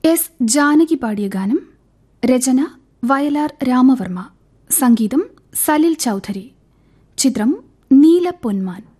S Janaki പാടിയ ഗാനം. രചന വയലാർ രാമവർമ്മ. സംഗീതം സലിൽ ചൌധരി. ചിത്രം നീലപ്പൊന്മാൻ.